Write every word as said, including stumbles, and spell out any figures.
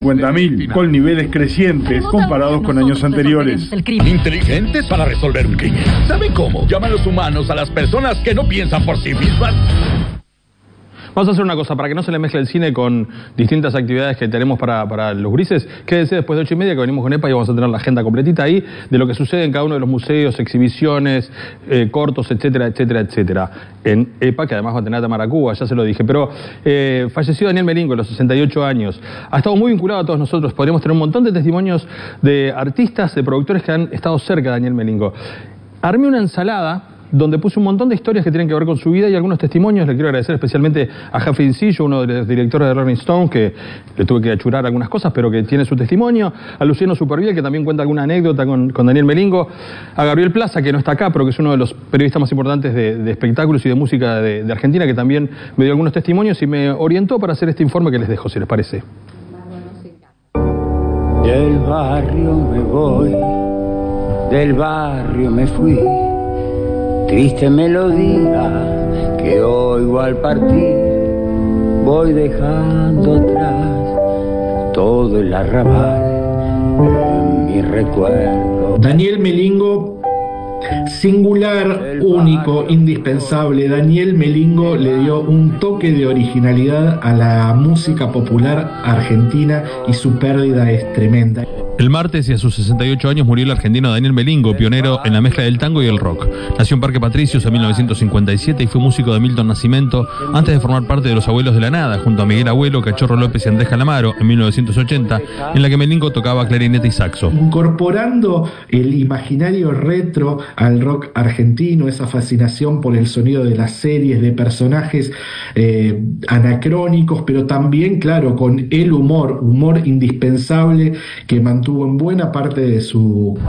cincuenta mil, con niveles crecientes comparados con años anteriores. Inteligentes para resolver un crimen. ¿Saben cómo? Llaman los humanos a las personas que no piensan por sí mismas. Vamos a hacer una cosa, para que no se le mezcle el cine con distintas actividades que tenemos para, para los grises. Quédese después de ocho y media que venimos con EPA y vamos a tener la agenda completita ahí de lo que sucede en cada uno de los museos, exhibiciones, eh, cortos, etcétera, etcétera, etcétera. En EPA, que además va a tener a Tamaracuba, ya se lo dije. Pero eh, falleció Daniel Melingo a los sesenta y ocho años. Ha estado muy vinculado a todos nosotros. Podríamos tener un montón de testimonios de artistas, de productores que han estado cerca de Daniel Melingo. Armé una ensalada donde puse un montón de historias que tienen que ver con su vida y algunos testimonios. Le quiero agradecer especialmente a Jeffrey Incillo, uno de los directores de Rolling Stone, que le tuve que achurar algunas cosas, pero que tiene su testimonio. A Luciano Superviel, que también cuenta alguna anécdota con, con Daniel Melingo. A Gabriel Plaza, que no está acá, pero que es uno de los periodistas más importantes de, de espectáculos y de música de, de Argentina, que también me dio algunos testimonios y me orientó para hacer este informe que les dejo, si les parece. Del barrio me voy, del barrio me fui. Triste melodía que oigo al partir, voy dejando atrás todo el arrabal en mi recuerdo. Daniel Melingo, singular, único, indispensable. Daniel Melingo le dio un toque de originalidad a la música popular argentina y su pérdida es tremenda. El martes y a sus sesenta y ocho años murió el argentino Daniel Melingo, pionero en la mezcla del tango y el rock. Nació en Parque Patricios en mil novecientos cincuenta y siete y fue músico de Milton Nascimento antes de formar parte de Los Abuelos de la Nada, junto a Miguel Abuelo, Cachorro López y Andrés Calamaro en mil novecientos ochenta, en la que Melingo tocaba clarinete y saxo. Incorporando el imaginario retro al rock argentino, esa fascinación por el sonido de las series, de personajes eh, anacrónicos, pero también, claro, con el humor, humor indispensable que mantuvo en buena parte de su